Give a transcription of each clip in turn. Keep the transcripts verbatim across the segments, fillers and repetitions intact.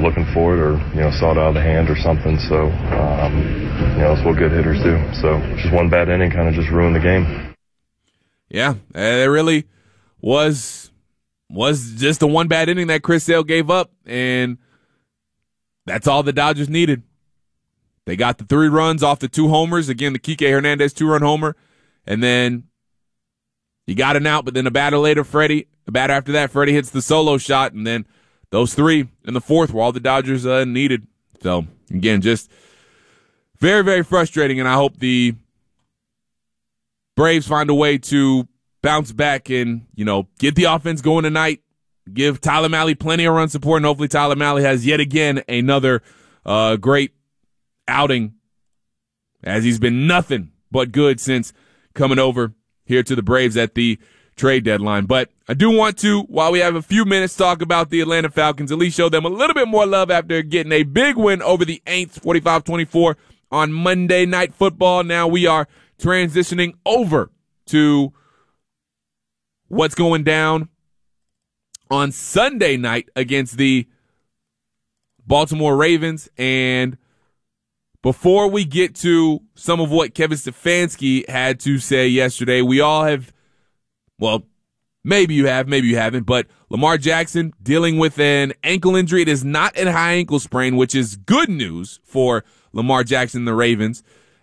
looking for it or, you know, saw it out of the hand or something. So, um, you know, that's what good hitters do. So just one bad inning kind of just ruined the game. Yeah, it really was was just the one bad inning that Chris Sale gave up, and that's all the Dodgers needed. They got the three runs off the two homers. Again, the Kike Hernandez two-run homer, and then he got an out, but then a batter later, Freddie, a batter after that, Freddie hits the solo shot, and then those three in the fourth were all the Dodgers uh, needed. So, again, just very, very frustrating, and I hope the Braves find a way to bounce back and, you know, get the offense going tonight, give Tyler Mahle plenty of run support, and hopefully Tyler Mahle has yet again another uh, great outing, as he's been nothing but good since coming over here to the Braves at the trade deadline. But I do want to, while we have a few minutes, talk about the Atlanta Falcons, at least show them a little bit more love after getting a big win over the Aints, forty-five twenty-four on Monday Night Football. Now we are transitioning over to what's going down on Sunday night against the Baltimore Ravens. And before we get to some of what Kevin Stefanski had to say yesterday, we all have, well, maybe you have, maybe you haven't, but Lamar Jackson dealing with an ankle injury. It is not a high ankle sprain, which is good news for Lamar Jackson and the Ravens.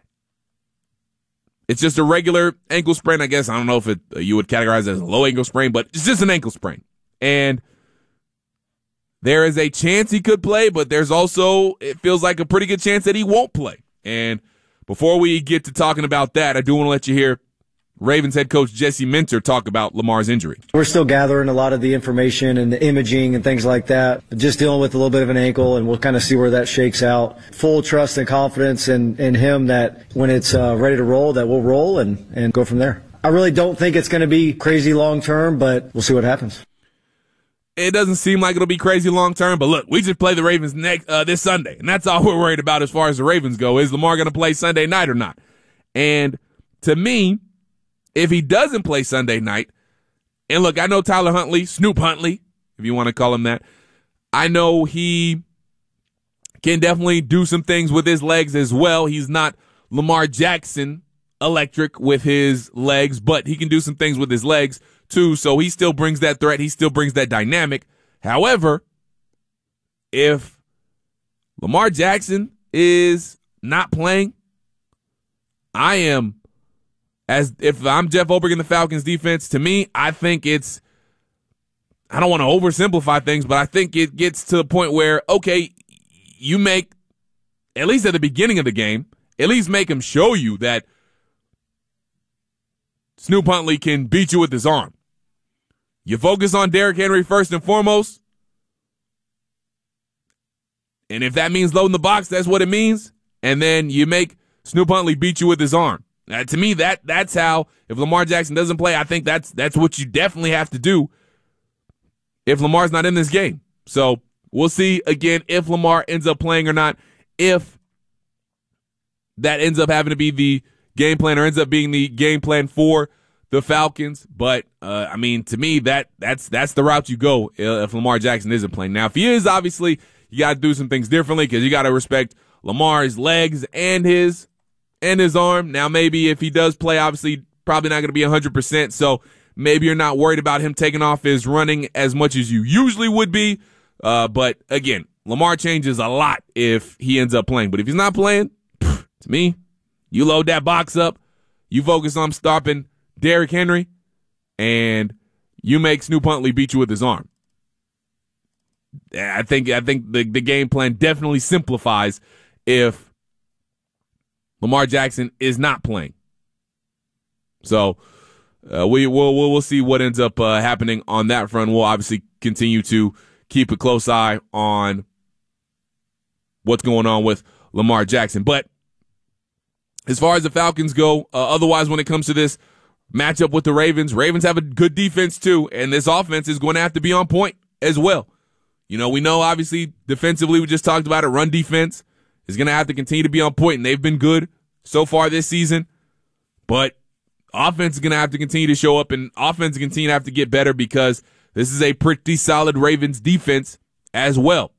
It's just a regular ankle sprain, I guess. I don't know if it uh, you would categorize it as a low ankle sprain, but it's just an ankle sprain. And there is a chance he could play, but there's also, it feels like a pretty good chance that he won't play. And before we get to talking about that, I do want to let you hear Ravens head coach Jesse Minter talk about Lamar's injury. We're still gathering a lot of the information and the imaging and things like that. Just dealing with a little bit of an ankle, and we'll kind of see where that shakes out. Full trust and confidence in, in him that when it's uh, ready to roll, that we'll roll and, and go from there. I really don't think it's going to be crazy long term, but we'll see what happens. It doesn't seem like it'll be crazy long term, but look, we just play the Ravens next uh, this Sunday, and that's all we're worried about as far as the Ravens go. Is Lamar going to play Sunday night or not? And to me, if he doesn't play Sunday night, and look, I know Tyler Huntley, Snoop Huntley, if you want to call him that, I know he can definitely do some things with his legs as well. He's not Lamar Jackson electric with his legs, but he can do some things with his legs too, so he still brings that threat. He still brings that dynamic. However, if Lamar Jackson is not playing, I am, as if I'm Jeff Ulbrich in the Falcons defense, to me, I think it's, I don't want to oversimplify things, but I think it gets to the point where, okay, you make, at least at the beginning of the game, at least make him show you that Snoop Huntley can beat you with his arm. You focus on Derrick Henry first and foremost. And if that means loading the box, that's what it means. And then you make Snoop Huntley beat you with his arm. Now, to me, that that's how, if Lamar Jackson doesn't play, I think that's that's what you definitely have to do if Lamar's not in this game. So we'll see, again, if Lamar ends up playing or not, if that ends up having to be the game plan or ends up being the game plan for the Falcons. But, uh, I mean, to me, that that's that's the route you go if Lamar Jackson isn't playing. Now, if he is, obviously, you got to do some things differently because you got to respect Lamar's legs and his and his arm. Now, maybe if he does play, obviously, probably not going to be one hundred percent. So maybe you're not worried about him taking off his running as much as you usually would be. Uh, but, again, Lamar changes a lot if he ends up playing. But if he's not playing, pff, to me, you load that box up, you focus on stopping Derrick Henry, and you make Snoop Huntley beat you with his arm. I think I think the, the game plan definitely simplifies if Lamar Jackson is not playing. So uh, we will we'll, we'll see what ends up uh, happening on that front. We'll obviously continue to keep a close eye on what's going on with Lamar Jackson. But as far as the Falcons go, uh, otherwise when it comes to this matchup with the Ravens, Ravens have a good defense too, and this offense is going to have to be on point as well. You know, we know obviously defensively, we just talked about it, run defense is going to have to continue to be on point, and they've been good so far this season. But offense is going to have to continue to show up, and offense is going to continue to have to get better because this is a pretty solid Ravens defense as well.